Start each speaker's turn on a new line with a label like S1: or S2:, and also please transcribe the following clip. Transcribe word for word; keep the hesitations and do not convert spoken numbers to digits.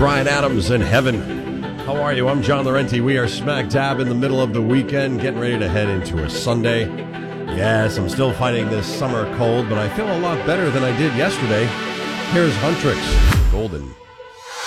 S1: Bryan Adams in Heaven. How are you? I'm John Laurenti. We are smack dab in the middle of the weekend, getting ready to head into a Sunday. Yes, I'm still fighting this summer cold, but I feel a lot better than I did yesterday. Here's Huntrix, Golden.